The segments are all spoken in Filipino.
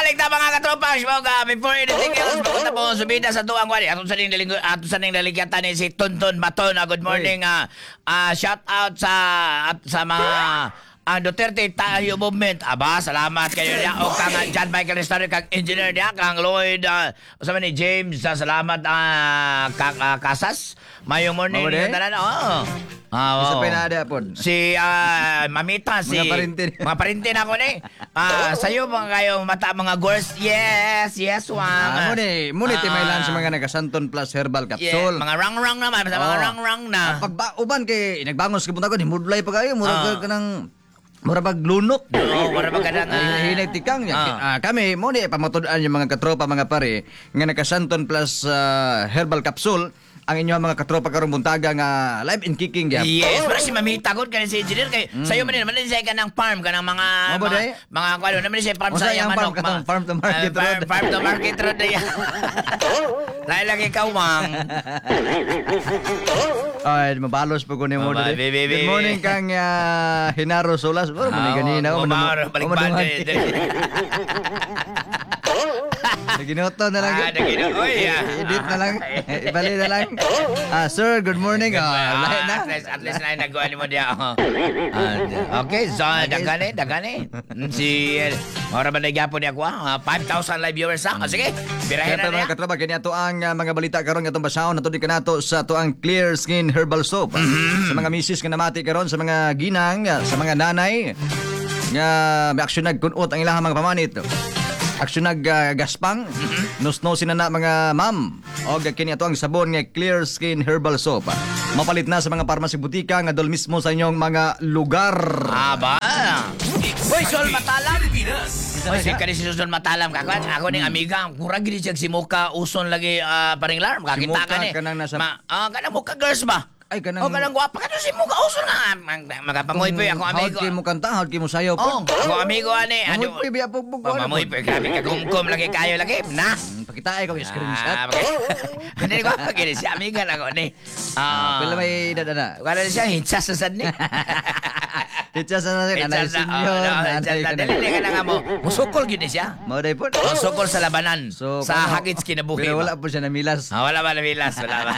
balik na mga katropa. Before anything else, pakunta po subida sa tuwang wali. Ato sa ning daligyatan ni si Tonton Baton. Good morning. Shout out sa mga Duterte Tayo Movement. Aba, salamat kayo niya. O kang John Michael Story, kang engineer niya, kang Lloyd, usama ni James, salamat Kasas. Mayong morning. Isa pa na ada po. Si Mamita, mga parintin ako ni. Sa'yo mga kayong mata, mga girls. Yes, wang. Muni timaylan sa mga nagasanton plus herbal capsule. Mga rang-rang naman, sa mga rang-rang na. Pag uban kay nagbangos kipunta ko, himudlay pa kayo, murag ka ng murabag lunok. Murabag ka na. Hinay tikang. Kami, muni pamatudaan yung mga katropa, mga pare, nga nagasanton plus herbal capsule. Ang inyong mga katropa karong buntaga nga live in kicking gyap. Yes, pero si Mamita gud kani si engineer kay sayo man siya kanang farm kanang mga ano naman siya farm sa manok. Farm to market road. Farm to market road ya. Lain lagi ka umang. Ay, mabalos pa ko ni mo. Good morning kang Hinaro Solas. Oh, muni ganina ko. Balik pa. Naginoto na lang. Edit na lang. Ibali na lang. Sir, good morning. Lahat na. At least na nagawa ni mo diya. Okay, so dagani. Si ora ba nagyapon ni ako 5,000 live viewers ha. Sige, birahin na niya. Mga katropa, kanya to ang mga balita karon nga itong basahon natudi ka nato sa to ang Clear Skin Herbal Soap. Sa mga misis nga namati karon, sa mga ginang, sa mga nanay nga may aksyon nagkunot ang ilang mga pamanit. Aksyon gaspang, nusnosin na mga ma'am. O kini ato ang sabon nga Clear Skin Herbal Soap. Mapalit na sa mga parmasi butika nga dol mismo sa inyong mga lugar. Aba. Hoy, Sol Matalam. Hoy, si kani si Sol Matalam kakuan. Ako ning amiga, kurang gid siya si Muka uson lagi paring larm. Kakita ka ni. Kanang Muka girls ba? Ay, kanang... kanang guwapa ka si Muka uson nga. Magapamoy po ako amigo. Hawag mo kanta, hawag mo sayo po. Ako amigo ani. Mamoy po, biya po. Mamoy po, grabe ka kumkum lagi kayo lagi. Na. Pakita ay ko yung screenshot. Ano ko pagkini si amiga na ko ni. Pila may dadana. Wala siya hitsas sa sad ni. Hitsas na siya, kanay senyor. Dali ka na nga mo. Musukol gini siya. Mauday po. Musukol sa labanan. Sa hagits kinabuhi. Pero wala po siya namilas. Wala ba namilas? Wala ba?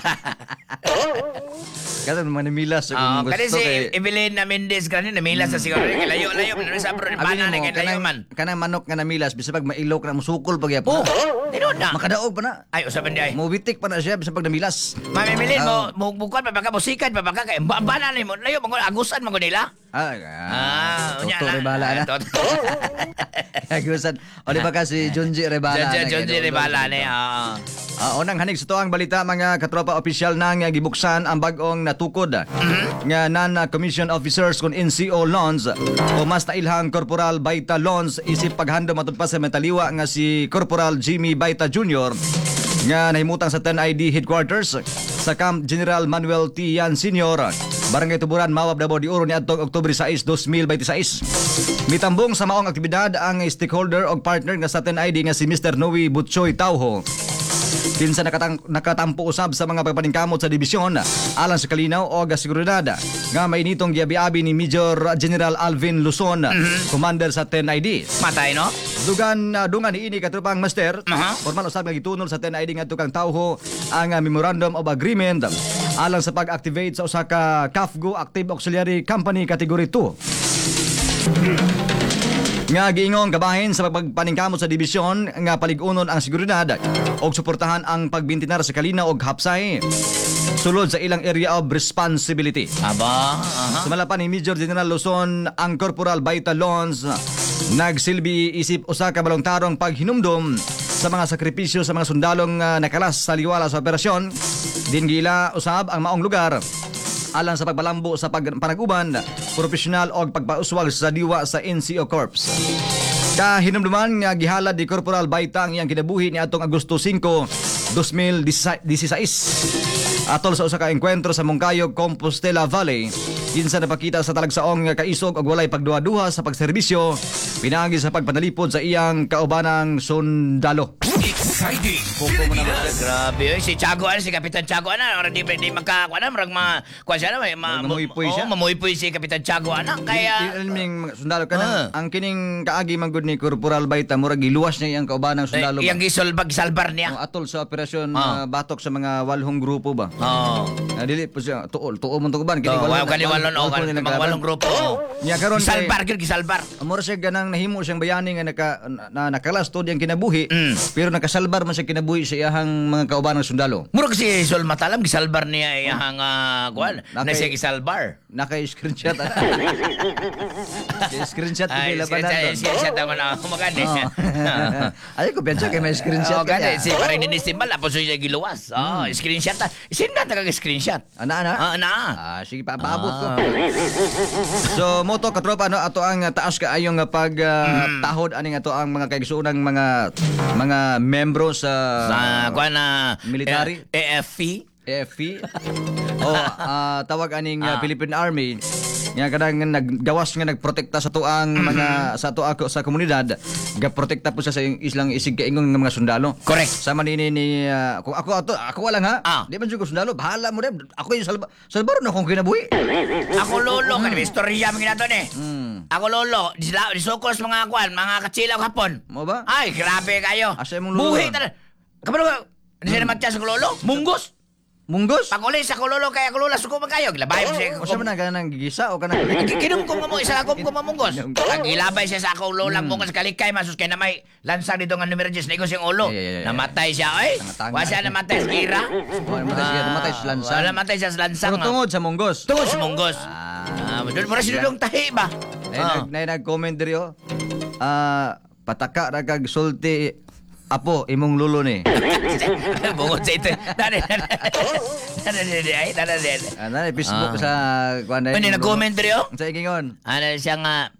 Kasi naman namilas. Kasi si Evelyn na Mendez kanina namilas sa siguro. Layo-layo. Sa banan na layo man. Kanang manok nga namilas. Bisa pag mailok na musukol pag yapon. Tinod na. Makadaog pa na. Ay, usapan di ay. Mubitik pa na siya. Bisa pag namilas. Mamimilin mo. Bukod pa baka musikan pa baka. Banan mo. Layo. Agusan mo nila. Toto Rebala na. Agusan. O di ba kasi Junji Rebala. Junji Rebala na. Unang hanig sa toang balita mga katropa opisyal na nga gibuksan ang bagong natukod nga non-commission officers kon NCO loans o mas nailhang Corporal Baita loans isip paghando matud pa sa metaliwa nga si Corporal Jimmy Baita Jr. nga nahimutang sa 10ID headquarters sa Camp General Manuel T. Yan Sr. Barangay Tuburan, Mawab, Davao de Oro ni atong Oktubre 6, 2026. Mitambong sa maong aktibidad ang stakeholder o partner nga sa 10ID nga si Mr. Noe Butchoy Tauho. Kinsa nakatampo usab sa mga pagpaningkamot sa dibisyon alang sa kalinaw o seguridad nga mainitong giabi-abi ni Major General Alvin Luzon, commander sa 10ID. Matay no? Dungan ni ini katrupang master. Formal usab nga gitunol sa 10ID nga tukang Tauho ang memorandum of agreement alang sa pag-activate sa usa ka CAFGO Active Auxiliary Company Category 2. Nga giingong gabahin sa pagpaningkamot sa dibisyon nga paligunon ang seguridad og suportahan ang pagbintinar sa kalinaw og hapsay sulod sa ilang area of responsibility. Sumala pa ni Major General Luzon ang Corporal Baita Loans nagsilbi isip usa ka balontarong paghinumdom sa mga sakripisyo sa mga sundalong nakalas sa liwala sa operasyon. Din gila usab ang maong lugar alang sa pagbalambo sa panag-uban, profesional o pagpauswag sa diwa sa NCO Corps. Kahinumduman nga gihalad ni Corporal Baita ang iyang kinabuhi ni atong Agosto 5, 2016. Atol sa usa ka engkwentro sa Moncayo, Compostela Valley, kinsa napakita sa talagsaong nga kaisog og walay pagduha-duha sa pagserbisyo, pinagi sa pagpanalipod sa iyang kaubanang sundalo. Siding Popo mo na Pilipinas. Grabe, oy, si Tiago si Kapitan Tiago orang di maka marag kuan siya na Mamuypoy siya. mamuypoy si Kapitan Tiago kaya Ilming sundalo ka Ah. ang kining kaagi manggod ni Corporal Baita murag giluwas niya iyang kaubanang sundalo. yang gisalbar niya. Atol sa operasyon Ah. batok sa mga walhong grupo ba. Oh. Dili po siya tuol mo to kuban Wow, walon mga walong grupo. Nya karon kay Gisalbar gyud gisalbar. amor siya ganang nahimo siyang bayani nga nakalastod yang kinabuhi pero nakasalbar man siya kinabuhi sa iyang mga kaubanang sundalo. Murag si Sol Matalam gisalbar niya iyang kuan. Na Nakay- siya gisalbar. Naka-screenshot. Screenshot Ay, nila labanan. siya tama na kumagani. Ay ko pensa kay may screenshot Oh, gani kaya. si pare ni Simbal tapos siya giluwas. Oh, screenshot ta. Isin na screenshot. Ana. Ana. Sige paabot ko. So moto katropa no ato ang taas kaayong pagtahod aning ato ang mga kaigsuonang mga membro Sa sa kuan na Military? AFP. AFP o tawag aning Philippine Army nga kadang naggawas nga nagprotekta sa tuang mga sa tuang sa komunidad gaprotekta po siya sa islang isig kaingon nga mga sundalo. Correct. Sama ni kung ako lang ha. Di man jud ko sundalo, bahala mo rin. Ako yung salbaro na kung kinabuhi. Ako lolo kan istorya mga nato ni. Ako lolo, disukos mga kuan, mga katsilaw hapon. Mo ba? Ay, grabe kayo. Asa imong lolo? Buhi ta. Kapano ka? Di siya naman sa lolo? Munggos. Munggos? Pag uli sa kulolo kaya kulula suko man kayo. Gilabay mo siya. O siya man na ganang gigisa o kanang Kinumkum mo isa ako ko mamunggos. Pag ilabay siya sa ako lolang munggos kalikay masus kay na may lansang dito nga numerous na igos yung ulo. Yeah. Namatay siya oy. Tanga-tanga. Wa siya namatay sa gira. namatay sa lansang. Wala namatay siya sa lansang. Pero tungod sa munggos. Tungod sa munggos. Doon mo na sinulong tahi ba? Nag-comment diri o. Pataka ra kag sulti apo imong lulo ni. Bungod sa ito. Dali. Ana Facebook sa kuan Ano nag-comment rin oh? Sa igingon. Ano siya nga